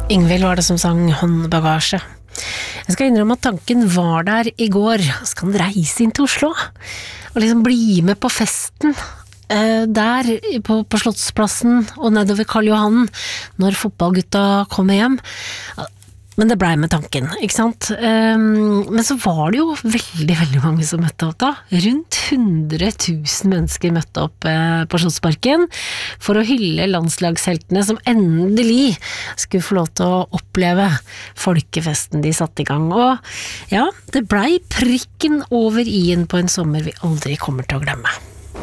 Ingvild var det som sang håndbagasje. Jeg skal innrømme at tanken var der i går. Skal han reise inn til Oslo? Og liksom bli med på festen der på Slottsplassen og nedover Karl Johan når fotballgutta kommer hjem. Men det ble med tanken, ikke sant? Men så var det jo veldig, veldig mange som møtte opp da. Rundt 100 000 mennesker møtte opp på Slottsparken for å hylle landslagsheltene som endelig skulle få lov til å oppleve folkefesten de satte i gang. Og ja, det ble prikken over i-en på en sommer vi aldri kommer til å glemme.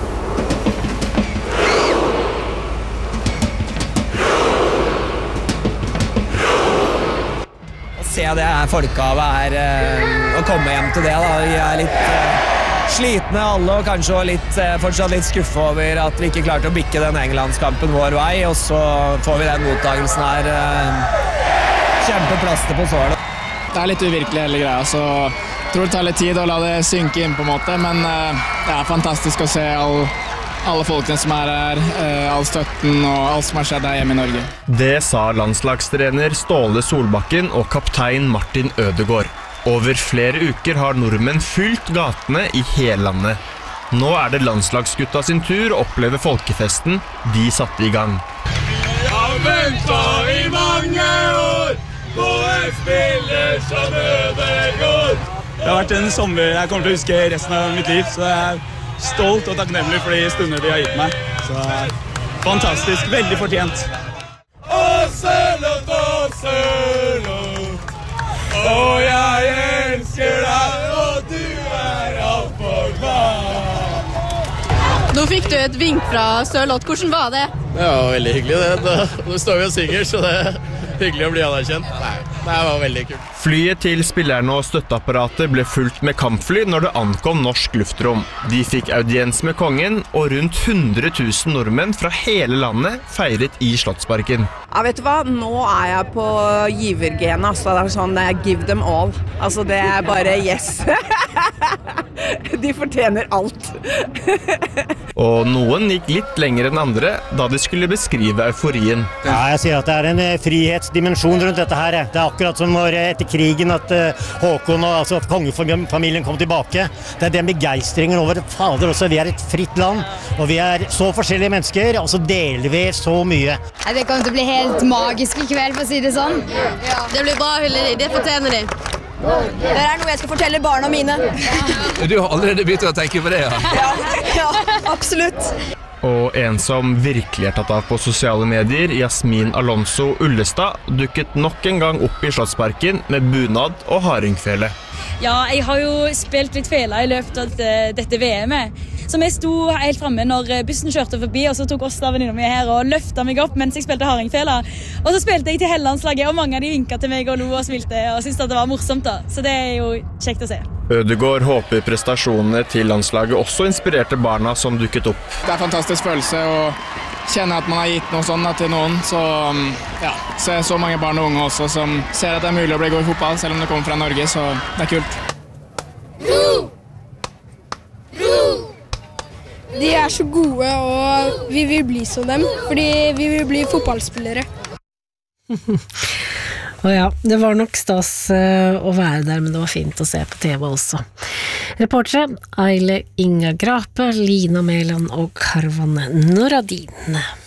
Se det folkehavet å komme hjem til det da. Vi litt slitne alle og kanskje fortsatt litt skuffe over at vi ikke klarte å bikke den Englandskampen vår vei, og så får vi den mottagelsen her. Kjempeplaster på såret. Det litt uvirkelig hele greia, så jeg tror det tar litt tid å la det synke inn på en måte, men det fantastisk å se alle folkene som her, all støtten og alt som har skjedd her hjemme i Norge. Det sa landslagstrener Ståle Solbakken og kaptein Martin Ødegaard. Over flere uker har nordmenn fylt gatene i hele landet. Nå det landslagsgutta sin tur å oppleve folkefesten de satte i gang. Vi har ventet i mange år på en spiller som Ødegaard. Det har vært en sommer jeg kommer til å huske resten av mitt liv, så jeg stolt og takknemlig for de stunder de har gitt meg. Så fantastisk, veldig fortjent. Sørloth, og jeg elsker deg, og du alt for glad. Nå fikk du et vink fra Sørloth. Hvordan var det? Det var veldig hyggelig det. Nå står vi og synger, så det hyggelig å bli anerkjent. Det var veldig kult. Flyet til spillerne og støtteapparatet ble fulgt med kampfly når det ankom norsk luftrom. De fikk audiens med kongen, og rundt 100 000 nordmenn fra hele landet feiret i Slottsparken. Ja, vet du hva? Nå jeg på givergenet, så det sånn, give them all. Altså, det bare yes. De fortjener alt. Og noen gikk litt lenger enn andre da de skulle beskrive euforien. Ja, jeg sier at det en frihetsdimensjon rundt dette her. Det akkurat som etter krigen at Håkon og altså, kongefamilien kom tilbake. Det den begeistringen over fader også. Vi et fritt land, og vi så forskjellige mennesker, og så deler vi så mye. Det kommer til å bli helt magisk i kveld, for å si det sånn. Ja. Det blir bra, Hylleri. Det fortjener de. Det noe jeg skal fortelle barna mine. Du har allerede begynt å tenke på det, ja? Ja, absolutt. Og en som virkelig tatt av på sosiale medier, Jasmin Alonso Ullestad, dukket nok en gang opp i Slottsparken med bunad og hardingfele. Ja, jeg har jo spilt litt fela i løpet av dette VM-et. Så vi sto helt fremme når bussen kjørte forbi, og så tok Åsta venninna mi her og løftet meg opp mens jeg spilte hardingfela. Og så spilte jeg til Hellandslaget, og mange av de vinket til meg og lo og smilte, og syntes at det var morsomt da. Så det jo kjekt å se. Ødegaard håper prestasjonene til landslaget også inspirerte barna som dukket opp. Det en fantastisk følelse å kjenne at man har gitt noe sånt til noen, så ja, se så mange barn og unge også som ser at det mulig å bli god i fotball, selv om det kommer fra Norge, så det kult. De så gode, og vi vil bli som dem, fordi vi vil bli fotballspillere. Og ja, det var nok stas å være der, men det var fint å se på TV også. Reportere Eile Inga Grape, Lina Mæland og Karvan Noradin.